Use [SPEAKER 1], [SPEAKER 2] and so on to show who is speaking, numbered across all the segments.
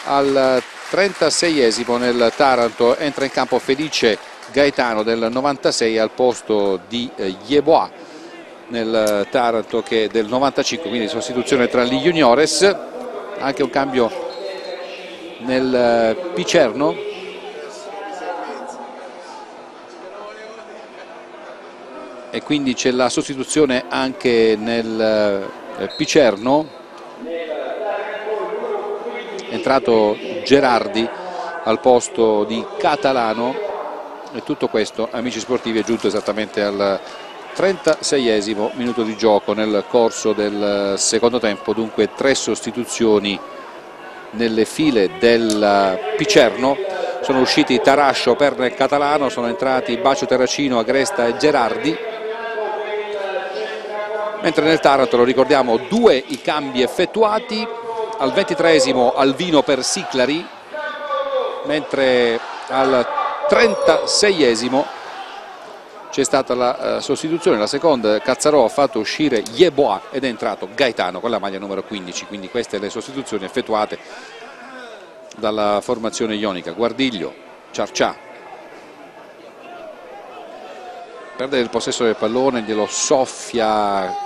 [SPEAKER 1] Al 36esimo nel Taranto entra in campo Felice Gaetano del 96 al posto di Yeboah nel Taranto che del 95, quindi sostituzione tra gli juniores. Anche un cambio nel Picerno, e quindi c'è la sostituzione anche nel Picerno. È entrato Gerardi al posto di Catalano, e tutto questo, amici sportivi, è giunto esattamente al 36esimo minuto di gioco nel corso del secondo tempo. Dunque 3 sostituzioni nelle file del Picerno. Sono usciti Tarascio, Perna e Catalano, sono entrati Bacio Terracino, Agresta e Gerardi. Mentre nel Taranto, lo ricordiamo, 2 i cambi effettuati. Al 23esimo Alvino per Siclari, mentre al 36esimo c'è stata la sostituzione, la seconda. Cazzarò ha fatto uscire Yeboah ed è entrato Gaetano con la maglia numero 15, quindi queste le sostituzioni effettuate dalla formazione ionica. Guardiglio, Ciarcià, perde il possesso del pallone, glielo soffia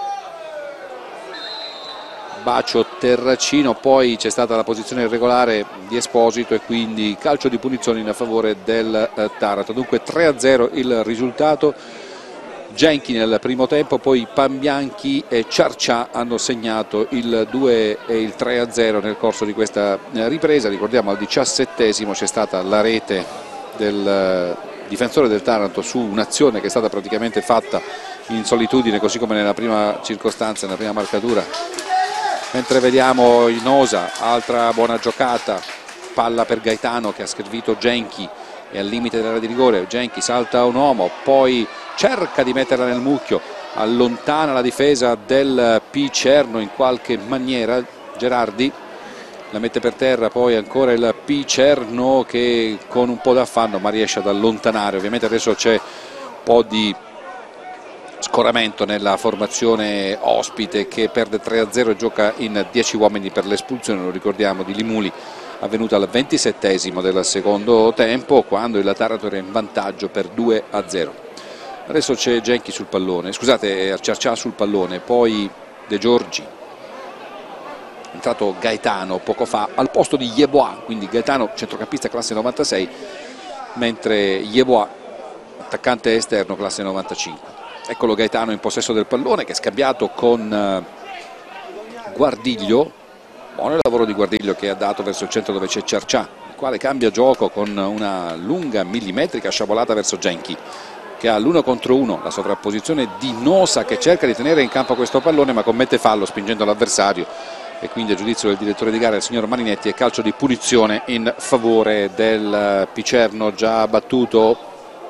[SPEAKER 1] Bacio Terracino, poi c'è stata la posizione irregolare di Esposito e quindi calcio di punizione in favore del Taranto. Dunque 3-0 il risultato. Genchi nel primo tempo, poi Pambianchi e Ciarcià hanno segnato il 2 e il 3-0 nel corso di questa ripresa. Ricordiamo, al 17esimo c'è stata la rete del difensore del Taranto su un'azione che è stata praticamente fatta in solitudine, così come nella prima circostanza, nella prima marcatura. Mentre vediamo Inosa, altra buona giocata, palla per Gaetano che ha servito Genchi, e al limite dell'area di rigore Genchi salta un uomo, poi cerca di metterla nel mucchio, allontana la difesa del Picerno in qualche maniera. Gerardi la mette per terra, poi ancora il Picerno che con un po' d'affanno ma riesce ad allontanare. Ovviamente adesso c'è un po' di scoramento nella formazione ospite che perde 3-0 e gioca in 10 uomini per l'espulsione, lo ricordiamo, di Limuli, avvenuta al 27esimo del secondo tempo, quando il Taranto era in vantaggio per 2-0. Adesso c'è Genchi sul pallone, scusate, Ciarcià sul pallone, poi De Giorgi, è entrato Gaetano poco fa al posto di Yeboah, quindi Gaetano centrocampista classe 96, mentre Yeboah attaccante esterno classe 95. Eccolo Gaetano in possesso del pallone, che è scambiato con Guardiglio. Buono il lavoro di Guardiglio, che ha dato verso il centro dove c'è Ciarcià, il quale cambia gioco con una lunga millimetrica sciabolata verso Genchi, che ha l'1 contro 1, la sovrapposizione di Nosa, che cerca di tenere in campo questo pallone ma commette fallo spingendo l'avversario, e quindi a giudizio del direttore di gara, il signor Marinetti, è calcio di punizione in favore del Picerno già battuto.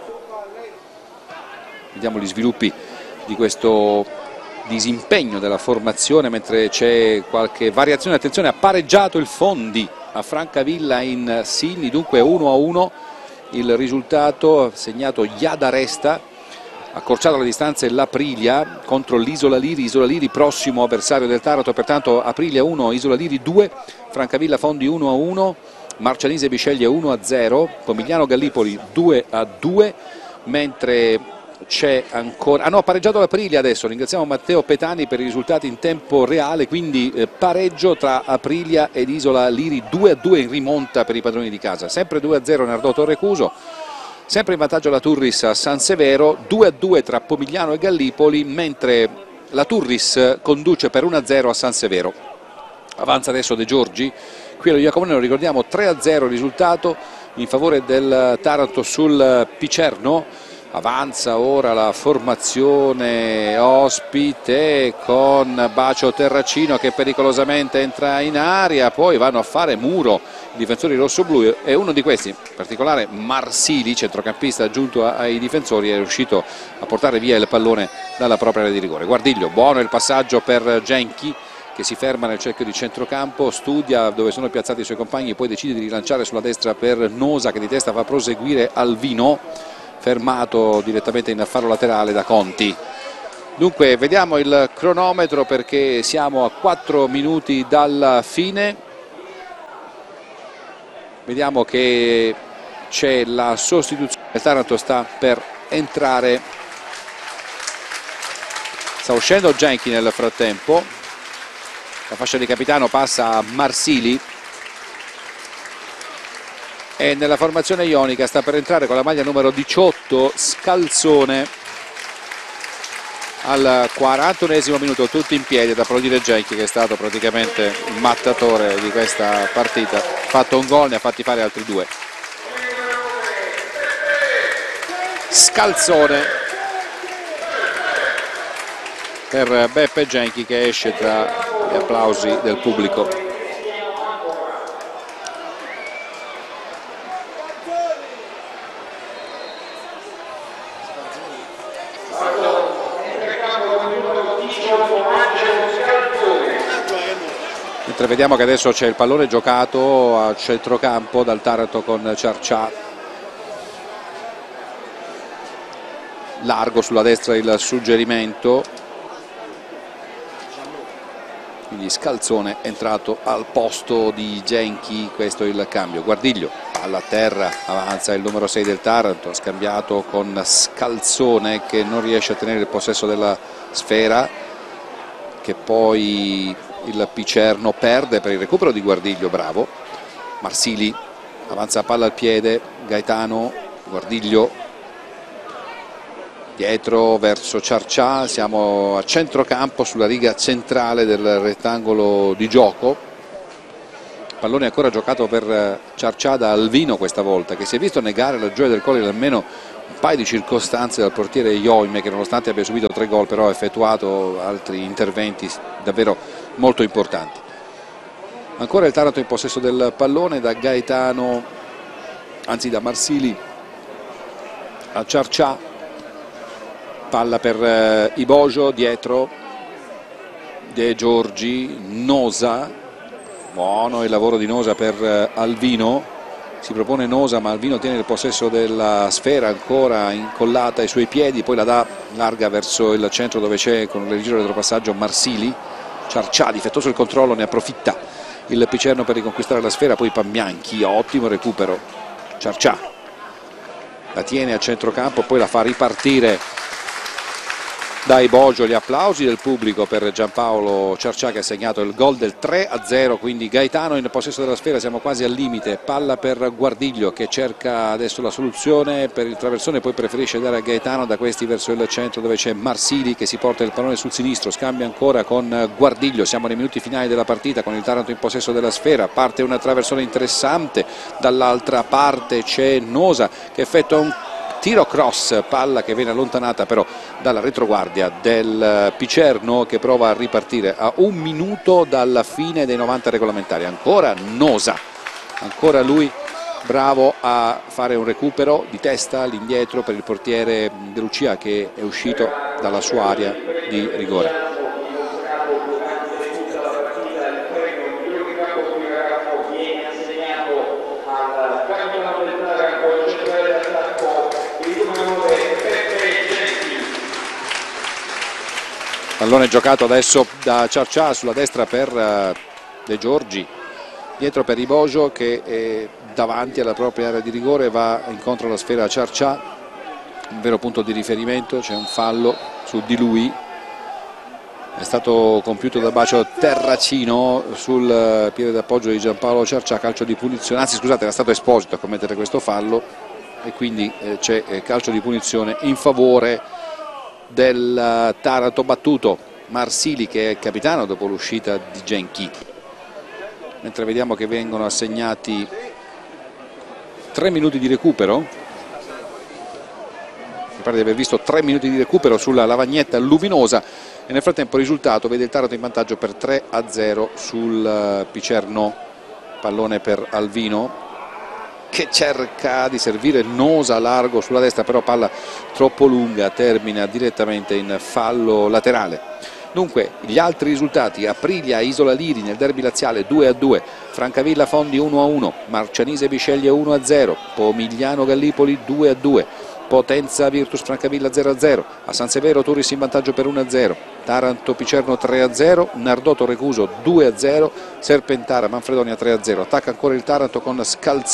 [SPEAKER 1] Vediamo gli sviluppi di questo disimpegno della formazione mentre c'è qualche variazione. Attenzione, ha pareggiato il Fondi a Francavilla in Sinni, dunque 1-1 il risultato, segnato Iada Resta, accorciato la distanza l'Aprilia contro l'Isola Liri, prossimo avversario del Taranto, pertanto Aprilia 1, Isola Liri 2, Francavilla Fondi 1-1, Marcianise Bisceglie 1-0, Pomigliano Gallipoli 2-2, mentre c'è ancora, ha pareggiato l'Aprilia adesso. Ringraziamo Matteo Petani per i risultati in tempo reale, quindi pareggio tra Aprilia ed Isola Liri, 2-2 in rimonta per i padroni di casa, sempre 2-0 Nardò Torrecuso, sempre in vantaggio la Turris a San Severo, 2-2 tra Pomigliano e Gallipoli, mentre la Turris conduce per 1-0 a San Severo. Avanza adesso De Giorgi, qui allo Iacomone, lo ricordiamo, 3-0 il risultato in favore del Taranto sul Picerno. Avanza ora la formazione ospite con Bacio Terracino che pericolosamente entra in aria, poi vanno a fare muro i difensori rossoblù, e uno di questi, in particolare Marsili, centrocampista aggiunto ai difensori, è riuscito a portare via il pallone dalla propria area di rigore. Guardiglio, buono il passaggio per Genchi, che si ferma nel cerchio di centrocampo, studia dove sono piazzati i suoi compagni, poi decide di rilanciare sulla destra per Nosa, che di testa fa proseguire Alvino, fermato direttamente in fallo laterale da Conti. Dunque vediamo il cronometro, perché siamo a 4 minuti dalla fine. Vediamo che c'è la sostituzione, il Taranto sta per entrare, sta uscendo Genchi nel frattempo, la fascia di capitano passa a Marsili e nella formazione ionica sta per entrare con la maglia numero 18 Scalzone. Al 41esimo minuto tutti in piedi ad applaudire Genchi, che è stato praticamente il mattatore di questa partita, ha fatto un gol, ne ha fatti fare altri due. Scalzone per Beppe Genchi, che esce tra gli applausi del pubblico. Mentre vediamo che adesso c'è il pallone giocato a centrocampo dal Taranto con Ciarcià, largo sulla destra il suggerimento, quindi Scalzone è entrato al posto di Genchi, questo è il cambio. Guardiglio, palla a terra, avanza il numero 6 del Taranto, scambiato con Scalzone che non riesce a tenere il possesso della sfera, che poi il Picerno perde per il recupero di Guardiglio, bravo. Marsili avanza palla al piede, Gaetano, Guardiglio dietro verso Ciarcià, siamo a centrocampo sulla riga centrale del rettangolo di gioco. Pallone ancora giocato per Ciarcià da Alvino questa volta, che si è visto negare la gioia del Colle in almeno un paio di circostanze dal portiere Ioime, che nonostante abbia subito 3 gol però ha effettuato altri interventi davvero molto importanti. Ancora il Taranto in possesso del pallone da Gaetano, anzi da Marsili a Ciarcià, palla per Ibojo, dietro De Giorgi, Nosa, buono il lavoro di Nosa per Alvino, si propone Nosa ma Alvino tiene il possesso della sfera ancora incollata ai suoi piedi, poi la dà larga verso il centro dove c'è con un leggero retropassaggio Marsili. Ciarcià, difettoso il controllo, ne approfitta il Picerno per riconquistare la sfera, poi Pambianchi, ottimo recupero, Ciarcià la tiene a centrocampo, poi la fa ripartire dai Bogio. Gli applausi del pubblico per Giampaolo Ciarcià, che ha segnato il gol del 3-0, quindi Gaetano in possesso della sfera, siamo quasi al limite, palla per Guardiglio che cerca adesso la soluzione per il traversone, poi preferisce dare a Gaetano, da questi verso il centro dove c'è Marsili che si porta il pallone sul sinistro, scambia ancora con Guardiglio, siamo nei minuti finali della partita con il Taranto in possesso della sfera, parte una traversone interessante, dall'altra parte c'è Nosa che effettua un tiro cross, palla che viene allontanata però dalla retroguardia del Picerno, che prova a ripartire a 1 minuto dalla fine dei 90 regolamentari. Ancora Nosa, ancora lui bravo a fare un recupero di testa all'indietro per il portiere De Lucia, che è uscito dalla sua area di rigore. Pallone giocato adesso da Ciarcià sulla destra per De Giorgi, dietro per Ibojo che è davanti alla propria area di rigore, va incontro alla sfera a Ciarcià, un vero punto di riferimento, c'è un fallo su di lui, è stato compiuto da Bacio Terracino sul piede d'appoggio di Giampaolo Ciarcià, calcio di punizione, anzi scusate, era stato Esposito a commettere questo fallo e quindi c'è calcio di punizione in favore del Taranto battuto. Marsili che è capitano dopo l'uscita di Genchi, mentre vediamo che vengono assegnati 3 minuti di recupero, mi pare di aver visto 3 minuti di recupero sulla lavagnetta luminosa, e nel frattempo il risultato vede il Taranto in vantaggio per 3-0 sul Picerno. Pallone per Alvino che cerca di servire Nosa largo sulla destra, però palla troppo lunga, termina direttamente in fallo laterale. Dunque gli altri risultati: Aprilia Isola Liri nel derby laziale 2-2, Francavilla Fondi 1-1, Marcianise Bisceglie 1-0, Pomigliano Gallipoli 2-2, Potenza Virtus Francavilla 0-0, a San Severo Turris in vantaggio per 1-0, Taranto Picerno 3-0, Nardò Torrecuso 2-0, Serpentara Manfredonia 3-0. Attacca ancora il Taranto con Scalzone